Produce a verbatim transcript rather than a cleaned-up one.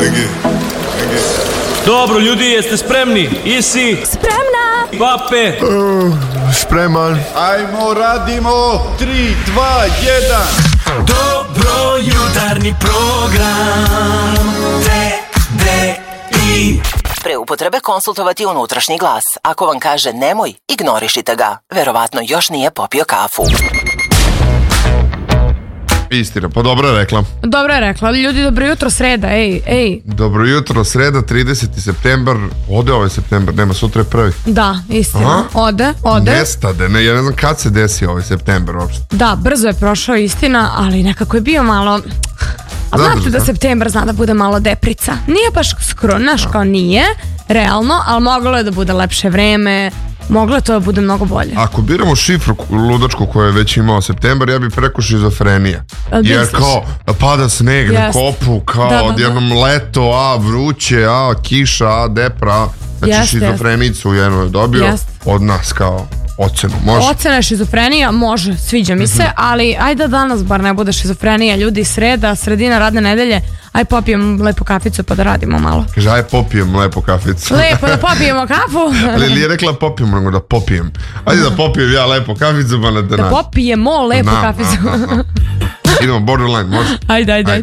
Dobro, ljudi, jeste spremni? Isi? Spremna! Pape? Uh, spreman. Ajmo, radimo, tri, dva, jedan. Dobro jutarnji program T D I. Pre upotrebe konsultovati unutrašnji glas. Ako vam kaže nemoj, ignorišite ga. Verovatno još nije popio kafu. Istina, pa dobro je rekla. Dobro je rekla, ljudi, dobro jutro, sreda, ej, ej. Dobro jutro, sreda, trideseti septembar. Ode ovaj septembar, nema, sutra je prvi. Da, istina, aha. ode, ode. Nestade, ne, ja ne znam kad se desi ovaj september uopšte. Da, brzo je prošao, istina, ali nekako je bio malo... A znate da, da septembar zna da bude malo deprica. Nije baš skoro, znaš kao nije, realno, ali moglo je da bude lepše vreme, moglo je to da bude mnogo bolje. Ako biramo šifru ludačku koju je već imao septembar, ja bih preko šizofrenija. Jer kao pada sneg na kopu, kao da, da, odjednom da. leto, a vruće, a kiša, a depra. Znači jest, šizofrenicu jest. jednu je dobio jest. od nas kao ocenu, može? Ocena je šizofrenija, može, sviđa mi se, mm-hmm. ali ajde danas bar ne bude šizofrenija, ljudi, sreda, sredina radne nedelje, aj popijem lepo kaficu pa da radimo malo. Kaže, aj popijem lepo kaficu. Lepo da popijemo kafu. Ali li je rekla popijemo, nego da popijem. Ajde da popijem ja lepo kaficu pa na te Da popijemo lepo na, kaficu. na, na, na. Idemo, borderline, može? Ajde, ajde, ajde.